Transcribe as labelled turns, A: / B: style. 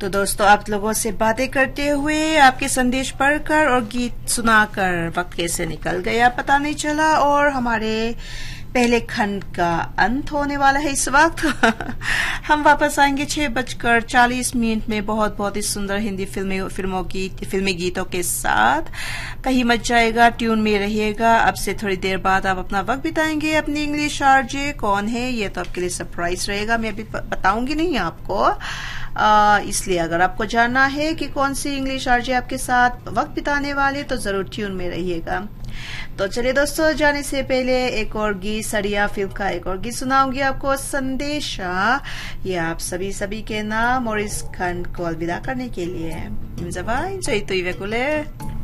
A: तो दोस्तों, आप लोगों से बातें करते हुए, आपके संदेश पढ़कर और गीत सुनाकर वक्त कैसे निकल गया पता नहीं चला, और हमारे पहले खंड का अंत होने वाला है इस वक्त। हम वापस आएंगे 6:40 में बहुत बहुत ही सुंदर हिंदी फिल्मी गीतों के साथ। कहीं मत जाएगा, ट्यून में रहिएगा। अब से थोड़ी देर बाद आप अपना वक्त बिताएंगे अपनी इंग्लिश आरजे। कौन है ये तो आपके लिए सरप्राइज रहेगा, मैं अभी बताऊंगी नहीं आपको। इसलिए अगर आपको जानना है कि कौन सी इंग्लिश आरजे आपके साथ वक्त बिताने वाले, तो जरूर ट्यून में रहिएगा। तो चलिए दोस्तों, जाने से पहले एक और गीत, सरिया फिल्म का एक और गीत सुनाऊंगी आपको, संदेशा। ये आप सभी के नाम और इस खंड को अलविदा करने के लिए। Minza vai, Joy Tuive Kule.